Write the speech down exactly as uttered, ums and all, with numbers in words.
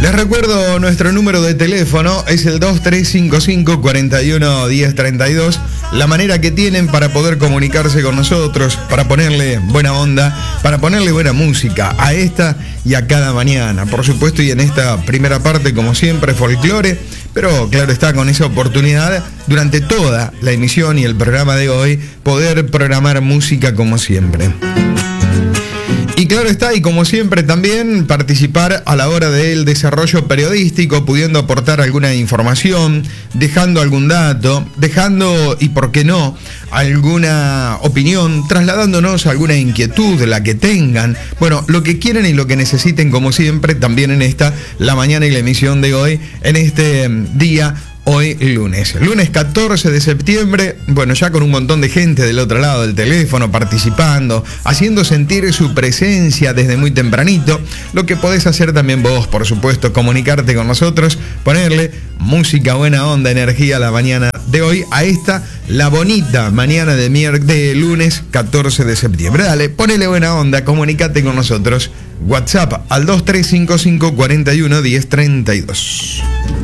Les recuerdo nuestro número de teléfono, es el dos tres cinco cinco, cuatro uno, uno cero tres dos. La manera que tienen para poder comunicarse con nosotros, para ponerle buena onda, para ponerle buena música a esta y a cada mañana. Por supuesto, y en esta primera parte, como siempre, folclore, pero claro está, con esa oportunidad, durante toda la emisión y el programa de hoy, poder programar música como siempre. Y claro está, y como siempre también participar a la hora del desarrollo periodístico, pudiendo aportar alguna información, dejando algún dato, dejando, y por qué no, alguna opinión, trasladándonos alguna inquietud, la que tengan. Bueno, lo que quieran y lo que necesiten, como siempre, también en esta, la mañana y la emisión de hoy, en este día. Hoy lunes, lunes catorce de septiembre, bueno, ya con un montón de gente del otro lado del teléfono participando, haciendo sentir su presencia desde muy tempranito. Lo que podés hacer también vos, por supuesto, comunicarte con nosotros, ponerle música, buena onda, energía a la mañana de hoy, a esta, la bonita mañana de, mier- de lunes catorce de septiembre. Dale, ponele buena onda, comunicate con nosotros. WhatsApp al dos tres cinco cinco, cuatro uno, uno cero tres dos.